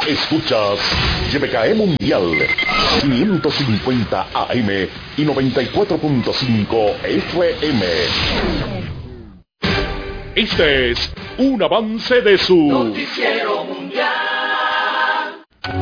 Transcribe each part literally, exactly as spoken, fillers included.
Escuchas Y B K E Mundial quinientos cincuenta A M y noventa y cuatro punto cinco F M. Este es un avance de su Noticiero Mundial.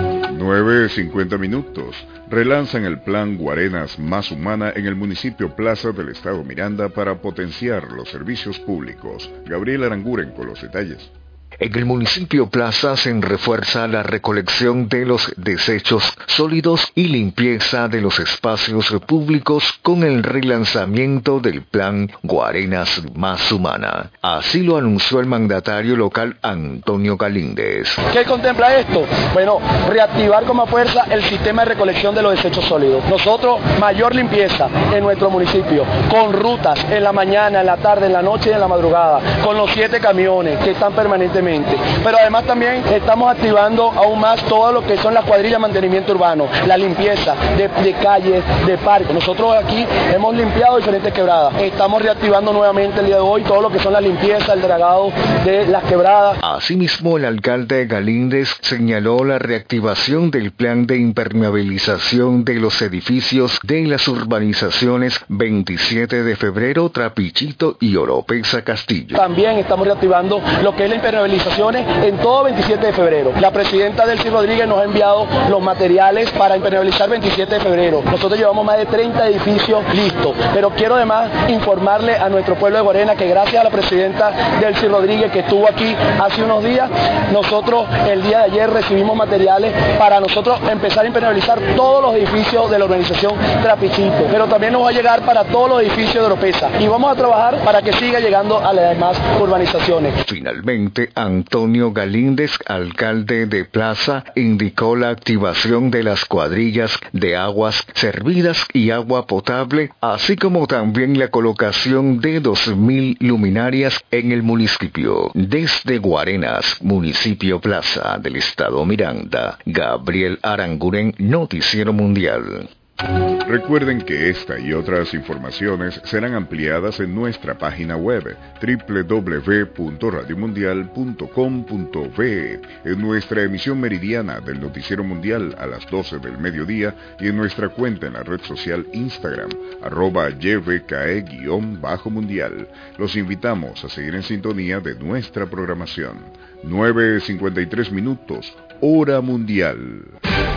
nueve cincuenta minutos. Relanzan el plan Guarenas Más Humana en el municipio Plaza del estado Miranda para potenciar los servicios públicos. Gabriel Aranguren con los detalles. En el municipio Plaza se refuerza la recolección de los desechos sólidos y limpieza de los espacios públicos con el relanzamiento del plan Guarenas Más Humana. Así lo anunció el mandatario local Antonio Galíndez. ¿Qué contempla esto? Bueno, reactivar como fuerza el sistema de recolección de los desechos sólidos. Nosotros, mayor limpieza en nuestro municipio, con rutas en la mañana, en la tarde, en la noche y en la madrugada, con los siete camiones que están permanentemente. Pero además también estamos activando aún más todo lo que son las cuadrillas de mantenimiento urbano, la limpieza de, de calles, de parques. Nosotros aquí hemos limpiado diferentes quebradas. Estamos reactivando nuevamente el día de hoy todo lo que son la limpieza, el dragado de las quebradas. Asimismo, el alcalde Galíndez señaló la reactivación del plan de impermeabilización de los edificios de las urbanizaciones veintisiete de febrero, Trapichito y Oropesa Castillo. También estamos reactivando lo que es la impermeabilización en todo veintisiete de febrero. La presidenta Delcy Rodríguez nos ha enviado los materiales para impermeabilizar veintisiete de febrero. Nosotros llevamos más de treinta edificios listos, pero quiero además informarle a nuestro pueblo de Guarena que gracias a la presidenta Delcy Rodríguez que estuvo aquí hace unos días, nosotros el día de ayer recibimos materiales para nosotros empezar a impermeabilizar todos los edificios de la organización Trapichito, pero también nos va a llegar para todos los edificios de Oropesa y vamos a trabajar para que siga llegando a las demás urbanizaciones. Finalmente, Antonio Galíndez, alcalde de Plaza, indicó la activación de las cuadrillas de aguas servidas y agua potable, así como también la colocación de dos mil luminarias en el municipio. Desde Guarenas, municipio Plaza del estado Miranda, Gabriel Aranguren, Noticiero Mundial. Recuerden que esta y otras informaciones serán ampliadas en nuestra página web doble u doble u doble u punto radio mundial punto com punto be, en nuestra emisión meridiana del Noticiero Mundial a las doce del mediodía y en nuestra cuenta en la red social Instagram, arroba Y B K E guión bajo mundial. Los invitamos a seguir en sintonía de nuestra programación. nueve cincuenta y tres minutos, hora mundial.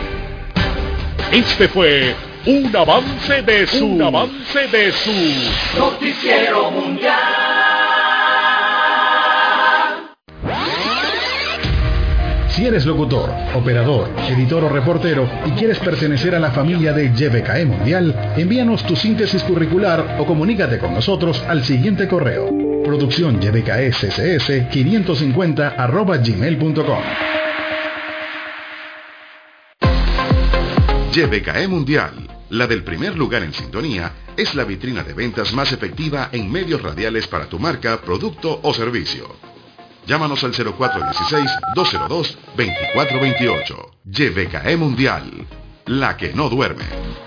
Este fue un avance de su un avance de su Noticiero Mundial. Si eres locutor, operador, editor o reportero y quieres pertenecer a la familia de Y B K E Mundial, envíanos tu síntesis curricular o comunícate con nosotros al siguiente correo: producción y b k e c c s quinientos cincuenta arroba gmail punto com. Y B K E Mundial, la del primer lugar en sintonía, es la vitrina de ventas más efectiva en medios radiales para tu marca, producto o servicio. Llámanos al cero cuatro uno seis, dos cero dos, dos cuatro dos ocho. Y B K E Mundial, la que no duerme.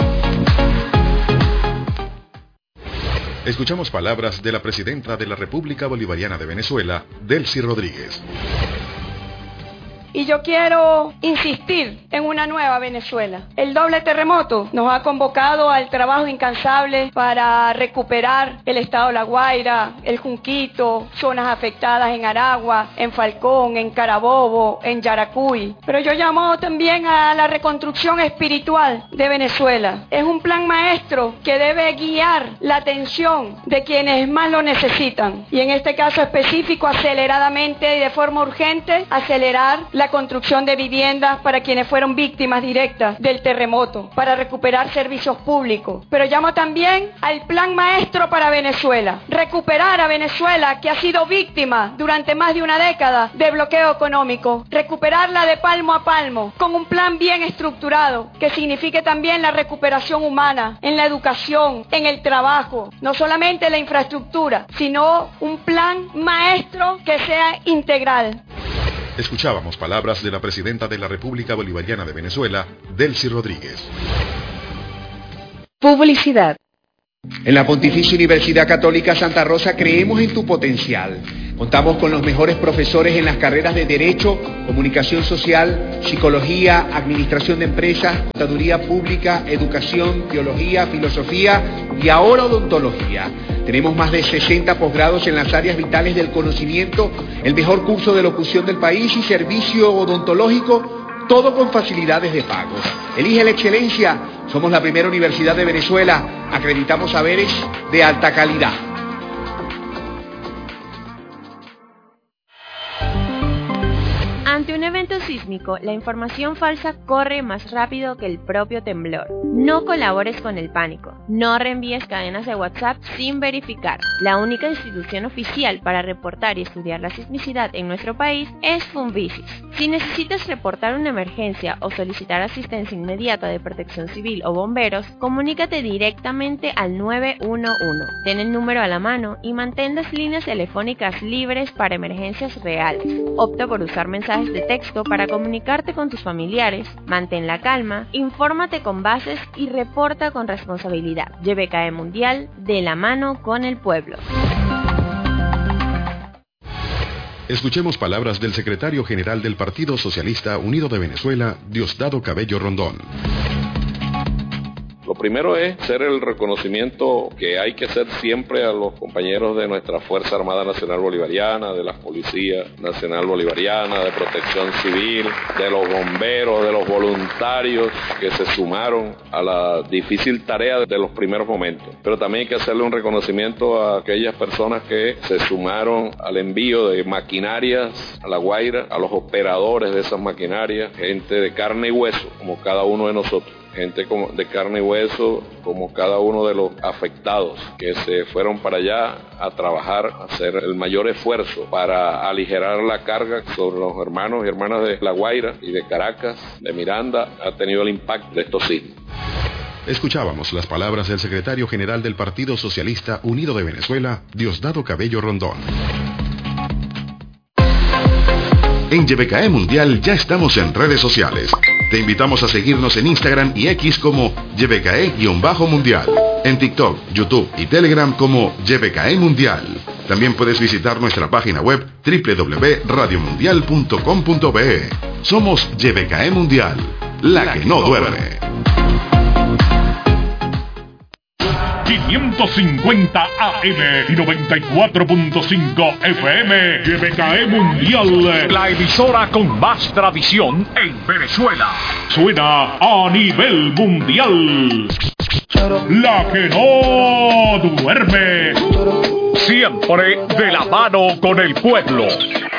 Escuchamos palabras de la presidenta de la República Bolivariana de Venezuela, Delcy Rodríguez. Y yo quiero insistir en una nueva Venezuela. El doble terremoto nos ha convocado al trabajo incansable para recuperar el estado de La Guaira, el Junquito, zonas afectadas en Aragua, en Falcón, en Carabobo, en Yaracuy. Pero yo llamo también a la reconstrucción espiritual de Venezuela. Es un plan maestro que debe guiar la atención de quienes más lo necesitan. Y en este caso específico, aceleradamente y de forma urgente, acelerar la la construcción de viviendas para quienes fueron víctimas directas del terremoto, para recuperar servicios públicos. Pero llamo también al plan maestro para Venezuela, recuperar a Venezuela, que ha sido víctima durante más de una década de bloqueo económico, recuperarla de palmo a palmo, con un plan bien estructurado, que signifique también la recuperación humana, en la educación, en el trabajo, no solamente la infraestructura, sino un plan maestro que sea integral. Escuchábamos palabras de la presidenta de la República Bolivariana de Venezuela, Delcy Rodríguez. Publicidad. En la Pontificia Universidad Católica Santa Rosa creemos en tu potencial. Contamos con los mejores profesores en las carreras de Derecho, Comunicación Social, Psicología, Administración de Empresas, Contaduría Pública, Educación, Teología, Filosofía y ahora Odontología. Tenemos más de sesenta posgrados en las áreas vitales del conocimiento, el mejor curso de locución del país y servicio odontológico, todo con facilidades de pago. Elige la excelencia. Somos la primera universidad de Venezuela. Acreditamos saberes de alta calidad. Ante un evento sísmico, la información falsa corre más rápido que el propio temblor. No colabores con el pánico. No reenvíes cadenas de WhatsApp sin verificar. La única institución oficial para reportar y estudiar la sismicidad en nuestro país es Funvisis. Si necesitas reportar una emergencia o solicitar asistencia inmediata de Protección Civil o bomberos, comunícate directamente al nueve uno uno. Ten el número a la mano y mantén las líneas telefónicas libres para emergencias reales. Opta por usar mensajes de texto para comunicarte con tus familiares, mantén la calma, infórmate con bases y reporta con responsabilidad. Y B K E Mundial, de la mano con el pueblo. Escuchemos palabras del secretario general del Partido Socialista Unido de Venezuela, Diosdado Cabello Rondón. Lo primero es hacer el reconocimiento que hay que hacer siempre a los compañeros de nuestra Fuerza Armada Nacional Bolivariana, de la Policía Nacional Bolivariana, de Protección Civil, de los bomberos, de los voluntarios que se sumaron a la difícil tarea de los primeros momentos. Pero también hay que hacerle un reconocimiento a aquellas personas que se sumaron al envío de maquinarias a La Guaira, a los operadores de esas maquinarias, gente de carne y hueso, como cada uno de nosotros. Gente como de carne y hueso, como cada uno de los afectados que se fueron para allá a trabajar, a hacer el mayor esfuerzo para aligerar la carga sobre los hermanos y hermanas de La Guaira y de Caracas, de Miranda. Ha tenido el impacto de estos sismos. Escuchábamos las palabras del secretario general del Partido Socialista Unido de Venezuela, Diosdado Cabello Rondón. En Y B K E Mundial ya estamos en redes sociales. Te invitamos a seguirnos en Instagram y X como Y B K E-Mundial. En TikTok, YouTube y Telegram como Y B K E Mundial. También puedes visitar nuestra página web doble u doble u doble u punto radio mundial punto com punto be. Somos Y B K E Mundial, la que no duerme. quinientos cincuenta A M y noventa y cuatro punto cinco F M. Y B K E Mundial, la emisora con más tradición en Venezuela. Suena a nivel mundial. La que no duerme. Siempre de la mano con el pueblo.